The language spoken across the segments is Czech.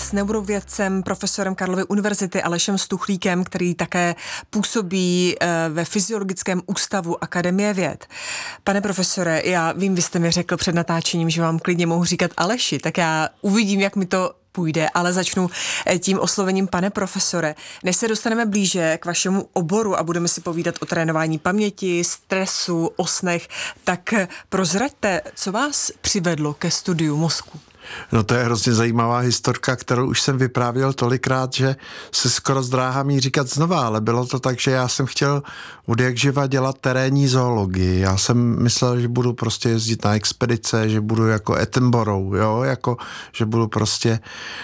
s neurovědcem, profesorem Karlovy univerzity Alešem Stuchlíkem, který také působí ve Fyziologickém ústavu Akademie věd. Pane profesore, já vím, vy jste mi řekl před natáčením, že vám klidně mohu říkat Aleši, tak já uvidím, jak mi to půjde, ale začnu tím oslovením pane profesore. Než se dostaneme blíže k vašemu oboru a budeme si povídat o trénování paměti, stresu, o snech, tak prozraďte, co vás přivedlo ke studiu mozku. No to je hrozně zajímavá historka, kterou už jsem vyprávěl tolikrát, že se skoro zdráhám jí říkat znova, ale bylo to tak, že já jsem chtěl od jak živa dělat terénní zoologii. Já jsem myslel, že budu prostě jezdit na expedice, že budu jako Attenborough, jo, jako, že budu prostě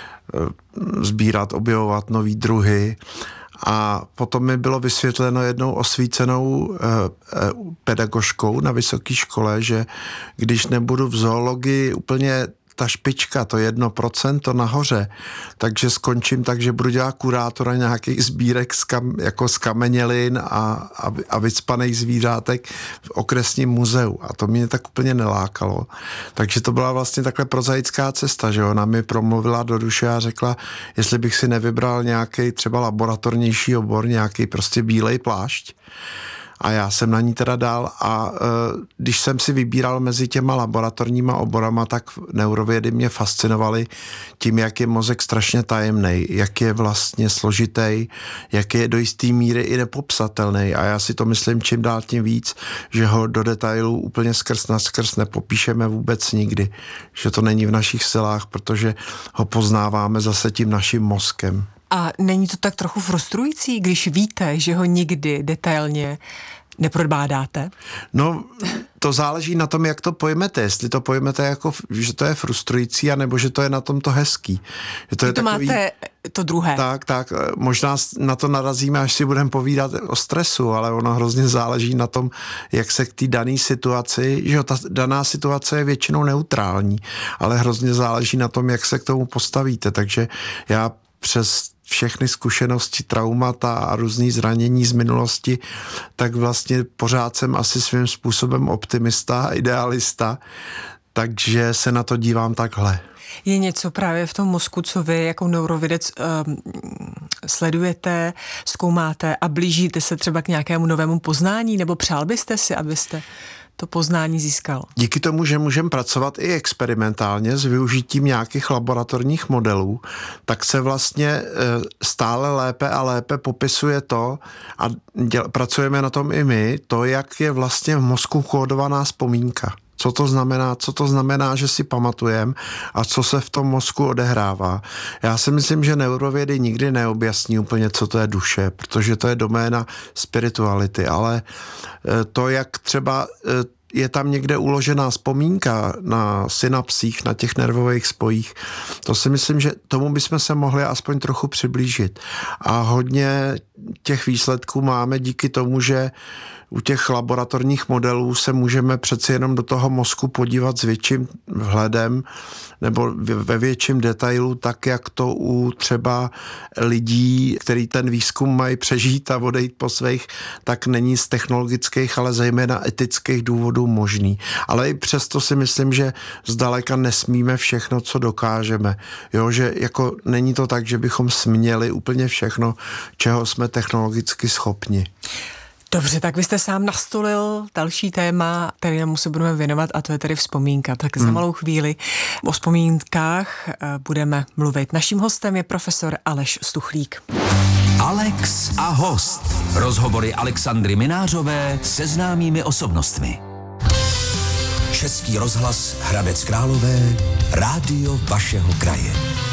sbírat, objevovat nový druhy. A potom mi bylo vysvětleno jednou osvícenou pedagožkou na vysoké škole, že když nebudu v zoologii úplně ta špička, to 1% nahoře, takže skončím tak, že budu dělat kurátora nějakých sbírek jako z kamenělin a vycpaných zvířátek v okresním muzeu. A to mě tak úplně nelákalo. Takže to byla vlastně takhle prozaická cesta, že ona mi promluvila do duše a řekla, jestli bych si nevybral nějaký třeba laboratornější obor, nějaký prostě bílej plášť. A já jsem na ní teda dal a když jsem si vybíral mezi těma laboratorníma oborama, tak neurovědy mě fascinovaly tím, jak je mozek strašně tajemnej, jak je vlastně složitý, jak je do jistý míry i nepopsatelný. A já si to myslím čím dál tím víc, že ho do detailů úplně skrz na skrz nepopíšeme vůbec nikdy. Že to není v našich silách, protože ho poznáváme zase tím naším mozkem. A není to tak trochu frustrující, když víte, že ho nikdy detailně neprodbádáte? No, to záleží na tom, jak to pojmete. Jestli to pojmete jako, že to je frustrující, anebo že to je na tom to hezký. Že to je takový, máte to druhé. Tak. Možná na to narazíme, až si budeme povídat o stresu, ale ono hrozně záleží na tom, jak se k té dané situaci, že ta daná situace je většinou neutrální, ale hrozně záleží na tom, jak se k tomu postavíte. Takže já přes všechny zkušenosti, traumata a různý zranění z minulosti, tak vlastně pořád jsem asi svým způsobem optimista, idealista, takže se na to dívám takhle. Je něco právě v tom mozku, co vy jako neurovědec sledujete, zkoumáte a blížíte se třeba k nějakému novému poznání, nebo přál byste si, abyste to poznání získal? Díky tomu, že můžeme pracovat i experimentálně s využitím nějakých laboratorních modelů, tak se vlastně stále lépe a lépe popisuje to a pracujeme na tom i my, to, jak je vlastně v mozku kódovaná vzpomínka. Co to znamená, že si pamatujeme a co se v tom mozku odehrává. Já si myslím, že neurovědy nikdy neobjasní úplně, co to je duše, protože to je doména spirituality, ale to, jak třeba je tam někde uložená vzpomínka na synapsích, na těch nervových spojích, to si myslím, že tomu bychom se mohli aspoň trochu přiblížit. A hodně těch výsledků máme díky tomu, že u těch laboratorních modelů se můžeme přeci jenom do toho mozku podívat s větším vhledem nebo ve větším detailu, tak jak to u třeba lidí, který ten výzkum mají přežít a odejít po svých, tak není z technologických, ale zejména etických důvodů možný. Ale i přesto si myslím, že zdaleka nesmíme všechno, co dokážeme. Jo, že jako není to tak, že bychom směli úplně všechno, čeho jsme technologicky schopni. Dobře, tak vy jste sám nastolil další téma, kterému se budeme věnovat, a to je tedy vzpomínka. Tak za malou chvíli o vzpomínkách budeme mluvit. Naším hostem je profesor Aleš Stuchlík. Alex a host. Rozhovory Alexandry Minářové se známými osobnostmi. Český rozhlas Hradec Králové, rádio vašeho kraje.